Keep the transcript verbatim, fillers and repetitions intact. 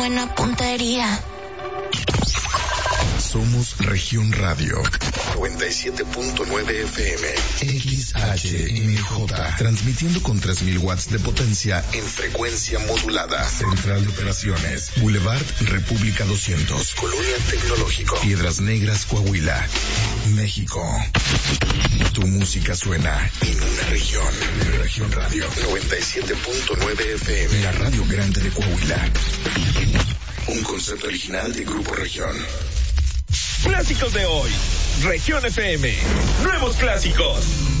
buena puntería. Somos Región Radio noventa y siete punto nueve F M X H M J, transmitiendo con tres mil watts de potencia en frecuencia modulada. Central de Operaciones, Boulevard República doscientos, Colonia Tecnológico, Piedras Negras, Coahuila, México. Tu música suena en una región. Región Radio noventa y siete punto nueve F M, la radio grande de Coahuila. Un concepto original de Grupo Región. Clásicos de hoy, Región F M. Nuevos clásicos.